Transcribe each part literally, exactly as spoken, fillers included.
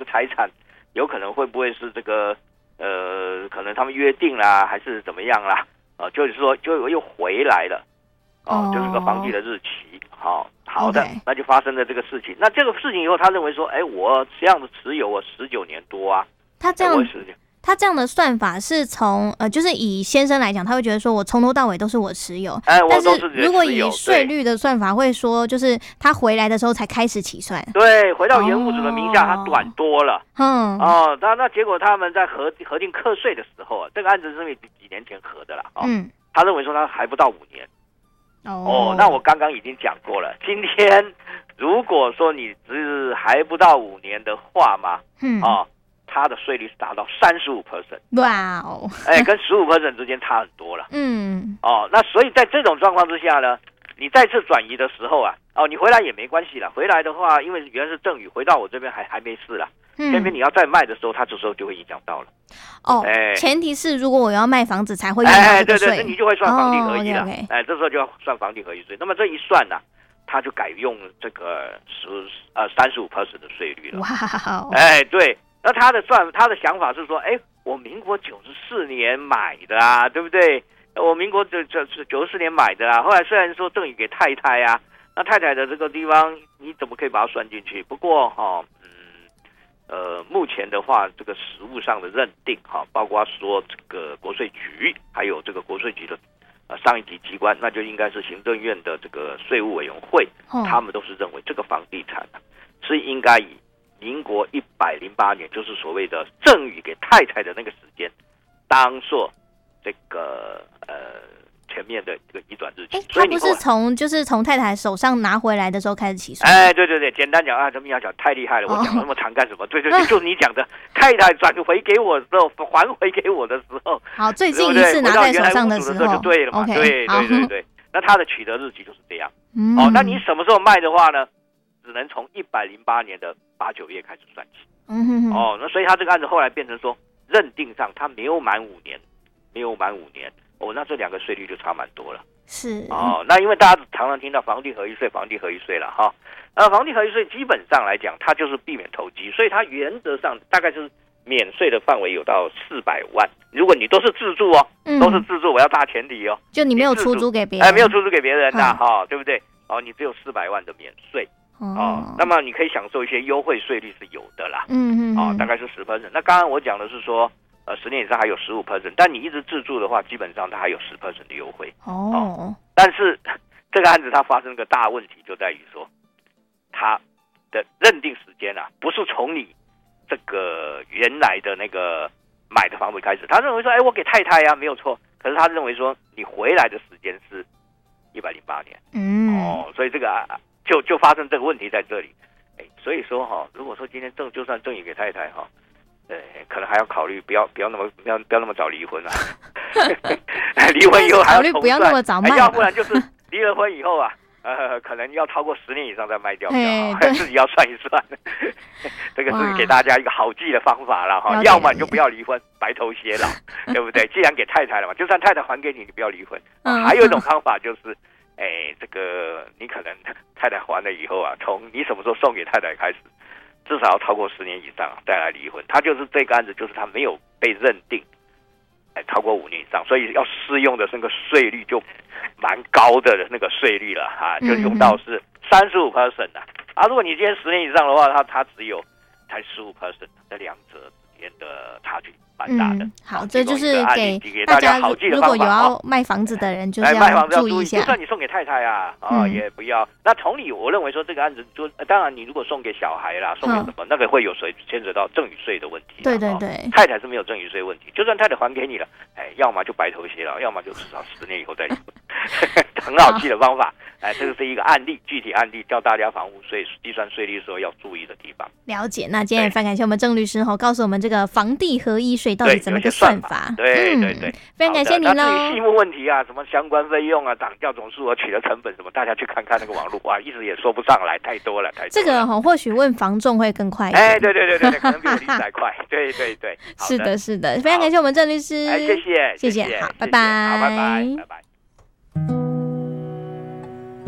财产有可能会不会是这个呃，可能他们约定啦，还是怎么样啦？啊、呃，就是说就又回来了，哦， oh. 就是个房地的日期，好、哦，好的， okay. 那就发生了这个事情。那这个事情以后，他认为说，哎，我这样的持有我十九年多啊， 他这样。他这样的算法是从呃，就是以先生来讲，他会觉得说我从头到尾都是我持有， 哎， 但是如果以税率的算法会说，就是他回来的时候才开始起算。 对，回到原物主的名下，他短多了。嗯，哦，那那结果他们在核核定课税的时候啊，这个案子是因为几年前核的啦。哦、嗯，他认为说他还不到五年。哦, 哦，那我刚刚已经讲过了。今天如果说你只还不到五年的话嘛，嗯，哦。它的税率是达到 百分之三十五。哇哦！哎，跟 百分之十五 之间差很多了。嗯。哦，那所以在这种状况之下呢，你再次转移的时候啊，哦，你回来也没关系了。回来的话，因为原来是赠与，回到我这边还还没事了。嗯。偏偏你要再卖的时候，它这时候就会影响到了。 哦。哎，前提是如果我要卖房子才会用到这个税。哎，对对对，你就会算房地合一了。哦 okay, okay. 哎，这时候就要算房地合一税。那么这一算呢、啊，它就改用这个十呃 百分之三十五 的税率了。哇哦。哎，对。那他的算他的想法是说，哎，我民国九十四年买的啊，对不对？我民国九九九十四年买的啊。后来虽然说赠与给太太啊，那太太的这个地方你怎么可以把它算进去？不过哈、哦，嗯，呃，目前的话，这个实务上的认定哈，包括说这个国税局，还有这个国税局的呃上一级机关，那就应该是行政院的这个税务委员会，哦、他们都是认为这个房地产啊是应该以民国一百零八年，就是所谓的赠与给太太的那个时间，当做这个呃前面的这个移转日期。 所以他不是从就是从太太手上拿回来的时候开始起算？ 哎，对对对，简单讲啊，这么要讲太厉害了，我讲那么长干什么？哦、对对对，就是你讲的，太太转回给我的时候，还回给我的时候， 好，最近一次拿在手上的时候就对了嘛。 okay, 对对对对，那它的取得日期就是这样。嗯、哦，那你什么时候卖的话呢？只能从一百零八年的八九月开始算起。嗯哼哼。哦，那所以他这个案子后来变成说，认定上他没有满五年，没有满五年，哦，那这两个税率就差蛮多了。 是。 哦，那因为大家常常听到房地合一税，房地合一税了哈。呃，房地合一税基本上来讲，它就是避免投机，所以它原则上大概就是免税的范围有到四百万。如果你都是自住哦，嗯、都是自住，我要大前提哦， 就你没有出租给别人， 哎，没有出租给别人呐，哈、哦，对不对？哦，你只有四百万的免税。哦，那么你可以享受一些优惠税率是有的啦，嗯嗯，哦，大概是十 percent。那刚刚我讲的是说，呃，十年以上还有十五 percent，但你一直自住的话，基本上它还有十 percent 的优惠。哦，哦，但是这个案子它发生个大问题，就在于说，它的认定时间啊，不是从你这个原来的那个买的房子开始，他认为说，哎，我给太太啊，没有错，可是他认为说，你回来的时间是一百零八年，嗯，哦，所以这个啊。就就发生这个问题在这里，哎，所以说哈、哦，如果说今天赠就算赠与给太太哈、哦，呃，可能还要考虑不要不要那么不要不要那么早离婚啊，离婚以后还要重算， 不要那么早卖， 要不然就是离了婚以后啊，呃，可能要超过十年以上再卖掉比较好，自己要算一算。这个是给大家一个好记的方法了哈，要么你就不要离婚，白头偕老，对不对？既然给太太了嘛，就算太太还给你，你不要离婚。嗯、还有一种方法就是。哎，这个你可能太太还了以后啊，从你什么时候送给太太开始，至少要超过十年以上再来离婚。他就是这个案子，就是他没有被认定，哎，超过五年以上，所以要适用的那个税率就蛮高的那个税率了啊，就用到是三十五 percent 的啊。如果你今天十年以上的话，它它只有才十五 percent，这两者之间的差距。嗯， 好，这就是给大家如果有要卖房子的人，就是要注意一下。 就算你送给太太啊，啊、哦嗯、也不要。那同理，我认为说这个案子，就当然你如果送给小孩啦，送给什么，嗯、那个会有谁牵扯到赠与税的问题。 对对对、 哦，太太是没有赠与税问题，就算太太还给你了，哎，要么就白头偕老，要么就至少十年以后再离婚，很好记的方法。哎，这个是一个案例，具体案例教大家房屋税计算税率的时候要注意的地方。 了解，那今天也非常感谢我们郑律师哈，告诉我们这个房地合一税到底怎么个算法。 对对对， 非常感谢您喽。 那至于细目问题啊，什么相关费用啊、涨价总数啊、取得成本什么，大家去看看那个网络哇，一直也说不上来，太多了，太多了。 这个哈，或许问房仲会更快一点。 哎，对对对对，可能比我理解快。对对对， 是的，是的，非常感谢我们郑律师。 哎，谢谢， 谢谢，好，拜拜， 好，拜拜，拜拜。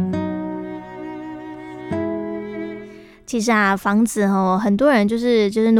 其实啊，房子哦，很多人就是就是。